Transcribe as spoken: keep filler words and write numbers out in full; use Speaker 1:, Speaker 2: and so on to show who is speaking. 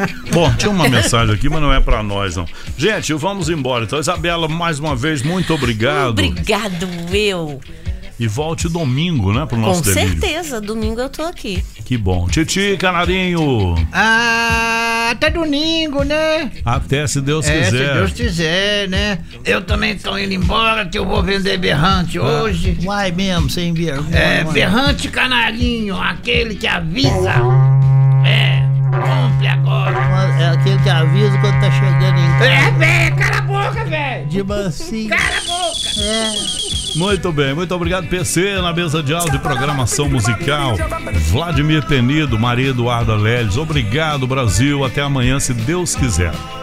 Speaker 1: Bom, tinha uma mensagem aqui, mas não é pra nós, não. Gente, vamos embora. Então, Isabela, mais uma vez, muito obrigado.
Speaker 2: Obrigado, eu.
Speaker 1: E volte domingo, né, pro nosso
Speaker 2: Com
Speaker 1: delírio.
Speaker 2: certeza, domingo eu tô aqui.
Speaker 1: Que bom. Titi, Canarinho.
Speaker 3: Ah, até domingo, né?
Speaker 1: Até se Deus
Speaker 3: é,
Speaker 1: quiser.
Speaker 3: se Deus quiser, né? Eu também tô indo embora, que eu vou vender berrante ah. hoje.
Speaker 4: Vai mesmo, sem vergonha.
Speaker 3: É, berrante canarinho, aquele que avisa. É, compre agora.
Speaker 4: É aquele que avisa quando tá chegando em casa.
Speaker 3: É, velho, cala a boca, velho.
Speaker 4: De mansinho.
Speaker 3: Cala a boca.
Speaker 4: É.
Speaker 1: Muito bem, muito obrigado, P C, na mesa de áudio de programação musical. Vladimir Penido, Maria Eduarda Leles. Obrigado, Brasil. Até amanhã, se Deus quiser.